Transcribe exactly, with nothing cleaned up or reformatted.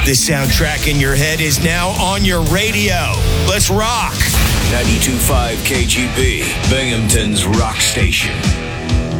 The soundtrack in your head is now on your radio. Let's rock. ninety-two point five K G B, Binghamton's rock station.